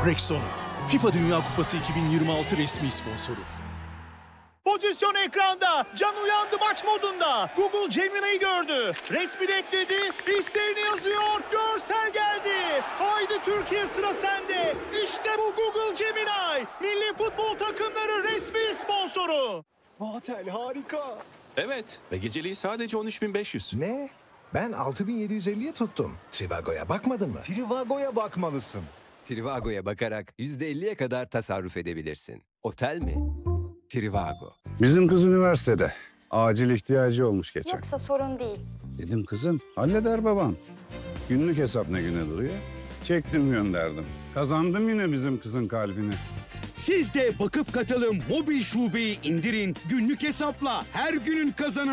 Rexona, FIFA Dünya Kupası 2026 resmi sponsoru. Pozisyon ekranda. Can uyandı maç modunda. Google Gemini'yi gördü. Resmini ekledi. İsteğini yazıyor. Görsel geldi. Haydi Türkiye, sıra sende. İşte bu Google Gemini. Milli futbol takımları resmi sponsoru. Bu otel harika. Evet ve geceliği sadece 13.500. Ne? Ben 6750'ye tuttum. Trivago'ya bakmadın mı? Trivago'ya bakmalısın. Trivago'ya bakarak %50'ye kadar tasarruf edebilirsin. Otel mi? Trivago. Bizim kız üniversitede. Acil ihtiyacı olmuş geçen. Yoksa sorun değil. Dedim kızım halleder babam. Günlük hesap ne güne duruyor? Çektim gönderdim. Kazandım yine bizim kızın kalbini. Siz de Vakıf Katılım mobil şubeyi indirin, günlük hesapla her günün kazanın.